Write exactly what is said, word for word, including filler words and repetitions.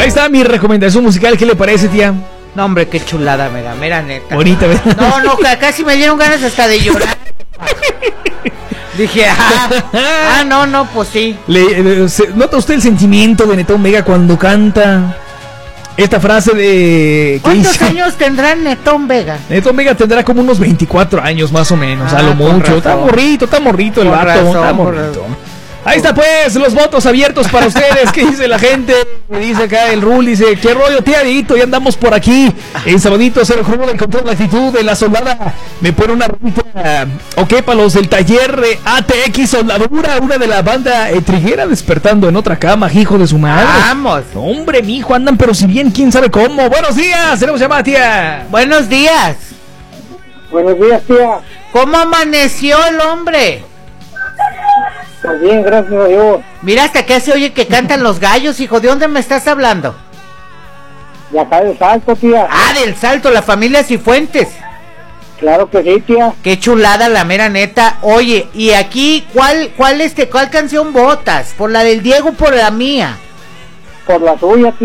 Ahí está mi recomendación musical. ¿Qué le parece, tía? No, hombre, qué chulada, mega, mera neta. Bonita, ¿verdad? No, no, casi me dieron ganas hasta de llorar. Dije, ah, ah, no, no, pues sí. Le, eh, se, ¿Nota usted el sentimiento de Netón Vega cuando canta esta frase de... ¿Cuántos dice? años tendrá Netón Vega? Netón Vega tendrá como unos veinticuatro años más o menos, ah, a lo mucho. Está morrito, está morrito el con vato, razón, está morrito. Ahí está pues, los votos abiertos para ustedes. ¿Qué dice la gente? Me dice acá el Rul, dice, qué rollo, tía Dieguito, ya andamos por aquí. En Sabadito se recuerda de encontrar la actitud de la soldada. Me pone una rolita, ok, para los del taller de A T X Soldadura, una de la banda eh, triguera despertando en otra cama, hijo de su madre. Vamos. Hombre, mijo, andan pero si bien, quién sabe cómo. Buenos días, tenemos llamada, tía. Buenos días. Buenos días, tía. ¿Cómo amaneció el hombre? Pues bien, gracias a Dios. Mira, hasta que se oye que cantan los gallos, hijo. ¿De dónde me estás hablando? De acá del Salto, tía. Ah, del Salto, la familia Cifuentes. Claro que sí, tía. Qué chulada, la mera neta. Oye, y aquí, ¿cuál, cuál este, cuál canción votas? ¿Por la del Diego o por la mía? Por la suya, tía.